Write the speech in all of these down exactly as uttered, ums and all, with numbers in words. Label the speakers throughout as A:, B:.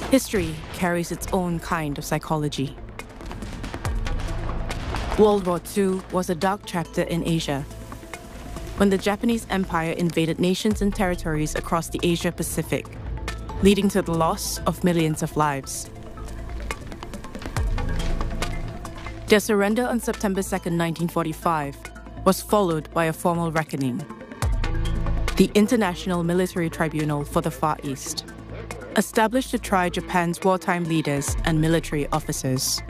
A: History carries its own kind of psychology. World War Two was a dark chapter in Asia, when the Japanese Empire invaded nations and territories across the Asia-Pacific, leading to the loss of millions of lives. Their surrender on September second, nineteen forty-five, was followed by a formal reckoning. The International Military Tribunal for the Far East, established to try Japan's wartime leaders and military officers.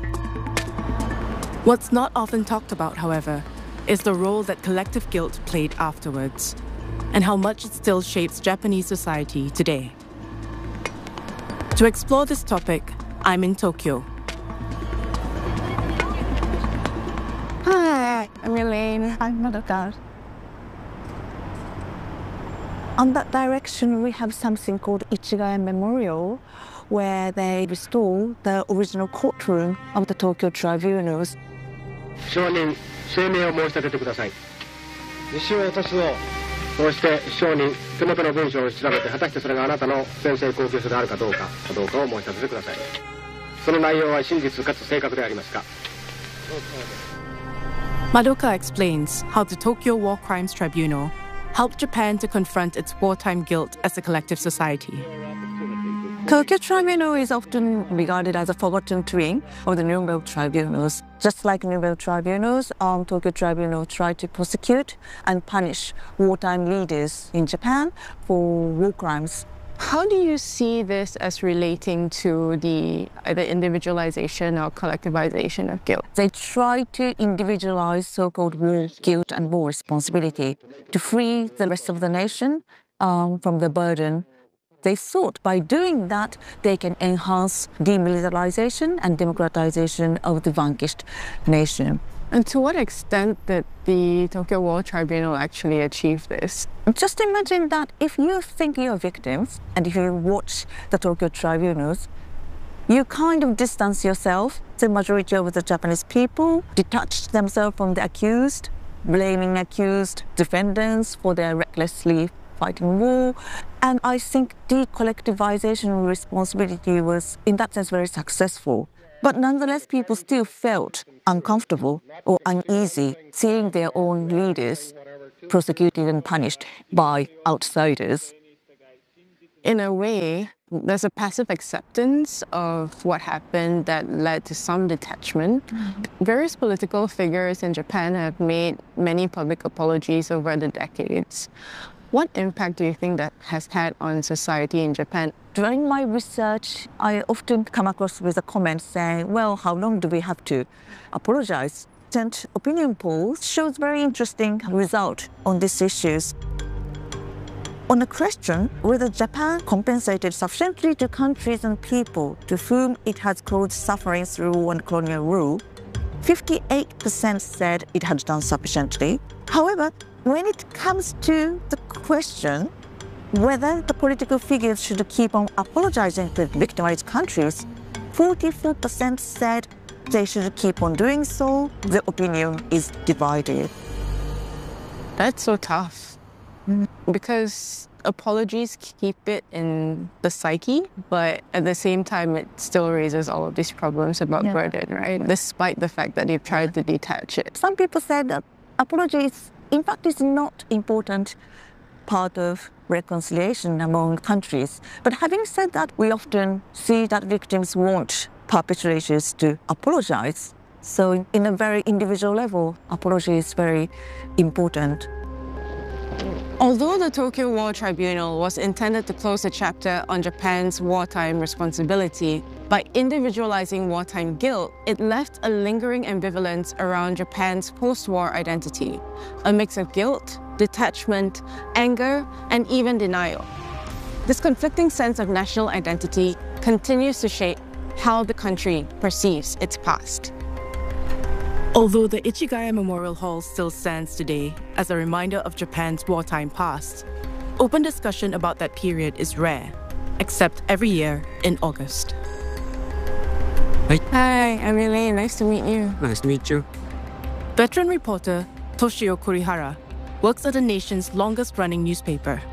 A: What's not often talked about, however, is the role that collective guilt played afterwards, and how much it still shapes Japanese society today. To explore this topic, I'm in Tokyo.
B: Hi, I'm Elaine. I'm Madoka. On that direction, we have something called Ichigaya Memorial, where they restore the original courtroom of the Tokyo tribunals.
C: 証人、声明を申し立ててください。西尾私をそうして証人、手元の文章を調べて果たしてそれがあなたの宣誓公表書であるかどうかかどうかを申し立ててください。その内容は真実かつ正確でありますか。
A: Madoka explains how the Tokyo War Crimes Tribunal helped Japan to confront its wartime guilt as a collective society.
B: Tokyo Tribunal is often regarded as a forgotten twin of the Nuremberg tribunals. Just like Nuremberg tribunals, um, Tokyo Tribunal tried to prosecute and punish wartime leaders in Japan for war crimes.
D: How do you see this as relating to the either individualization or collectivization of guilt?
B: They try to individualize so-called war guilt and war responsibility to free the rest of the nation um, from the burden. They thought by doing that, they can enhance demilitarization and democratization of the vanquished nation.
D: And to what extent did the Tokyo War Tribunal actually achieve this?
B: Just imagine that if you think you're victims and if you watch the Tokyo tribunals, you kind of distance yourself. The majority of the Japanese people detached themselves from the accused, blaming accused defendants for their recklessly fighting war. And I think decollectivization responsibility was, in that sense, very successful. But nonetheless, people still felt uncomfortable or uneasy seeing their own leaders prosecuted and punished by outsiders.
D: In a way, there's a passive acceptance of what happened that led to some detachment. Mm-hmm. Various political figures in Japan have made many public apologies over the decades. What impact do you think that has had on society in Japan?
B: During my research, I often come across with a comment saying, well, how long do we have to apologize? And opinion polls shows very interesting result on these issues. On the question whether Japan compensated sufficiently to countries and people to whom it has caused suffering through war and colonial rule, fifty-eight percent said it had done sufficiently. However, when it comes to the question whether the political figures should keep on apologizing to victimized countries, forty-four percent said they should keep on doing so. The opinion is divided.
D: That's so tough. Mm. Because apologies keep it in the psyche, but at the same time, it still raises all of these problems about yeah. burden, right? Despite the fact that you've tried to detach it.
B: Some people said that apologies, in fact, is not important part of reconciliation among countries. But having said that, we often see that victims want perpetrators to apologize. So in a very individual level, apology is very important.
D: Although the Tokyo War Tribunal was intended to close a chapter on Japan's wartime responsibility, by individualizing wartime guilt, it left a lingering ambivalence around Japan's post-war identity, a mix of guilt, detachment, anger, and even denial. This conflicting sense of national identity continues to shape how the country perceives its past.
A: Although the Ichigaya Memorial Hall still stands today as a reminder of Japan's wartime past, open discussion about that period is rare, except every year in August.
D: Hi, Hi I'm Elaine. Nice to meet you.
E: Nice to meet you.
A: Veteran reporter Toshio Kurihara works at the nation's longest-running newspaper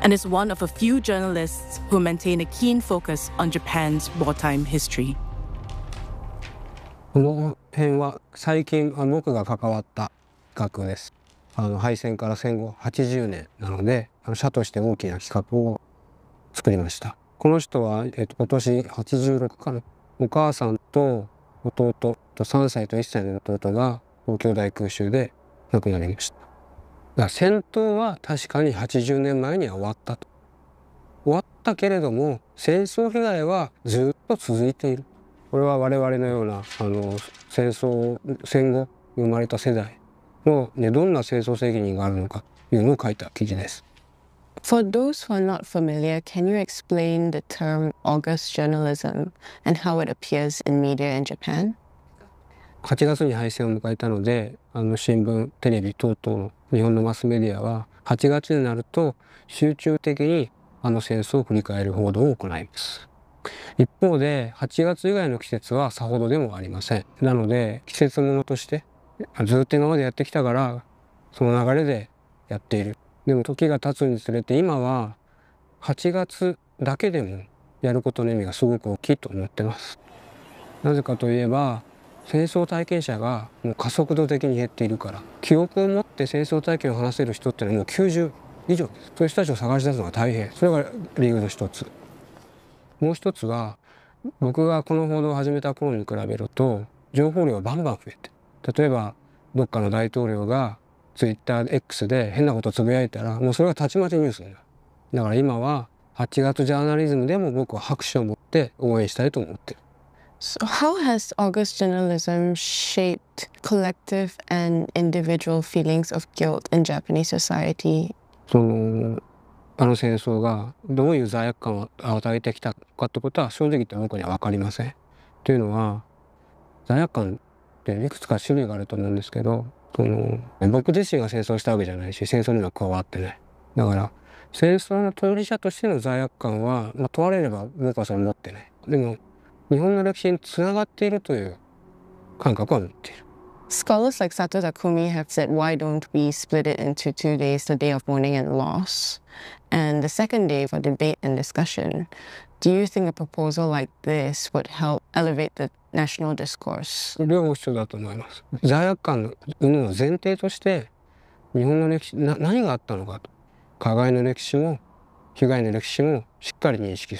A: and is one of a few journalists who maintain a keen focus on Japan's wartime history.
E: この辺は最近僕が関わった企画です。あの敗戦から戦後はちじゅうねんなので、社として大きな企画を作りました。この人は、えっと、今年はちじゅうろくかな。お母さんと弟とさんさいといっさいの弟が東京大空襲で亡くなりました。だから戦闘は確かにはちじゅうねんまえには終わったと。終わったけれども戦争被害はずっと続いている。これは我々のようなあの戦争戦後生まれた世代の、ね、どんな戦争責任があるのかというのを書いた記事です。
D: For those who are not familiar, can you explain the term August journalism and how it appears in media in Japan?
E: はちがつに敗戦を迎えたので、あの新聞、テレビ等々の日本のマスメディアははちがつになると集中的にあの戦争を振り返る報道を行います。一方ではちがつ以外の季節はさほどでもありません。なので季節ものとしてずっと今までやってきたからその流れでやっている。でも時が経つにつれて今ははちがつだけでもやることの意味がすごく大きいと思ってます。なぜかといえば戦争体験者がもう加速度的に減っているから、記憶を持って戦争体験を話せる人っていうのはもうきゅうじゅう以上です。そういう人たちを探し出すのが大変。それが理由の一つ。もう一つは僕がこの報道を始めた頃に比べると情報量がバンバン増えて、例えばどっかの大統領がツイッター X で変なことをつぶやいたらもうそれがたちまちニュースになる。だから今ははちがつジャーナリズムでも僕は拍手を持って応援したいと思ってる。
D: So how has August journalism shaped collective and individual feelings of guilt in Japanese society?
E: そのあの戦争がどういう罪悪感を与えてきたかってことは正直言って僕には分かりません。というのは罪悪感っていくつか種類があると思うんですけど、その僕自身が戦争したわけじゃないし戦争には加わってない。だから戦争の当事者としての罪悪感は、まあ、問われれば僕はそれ持ってない。でも日本の歴史につながっているという感覚は持っている。
D: Scholars like Sato Takumi have said, why don't we split it into two days, the day of mourning and loss, and the second day for debate and discussion? Do you think a proposal like this would help elevate the national discourse?
E: 両方必要だと思います。罪悪感の前提として日本の歴史な何があったのかと、加害の歴史も被害の歴史もしっかり認識す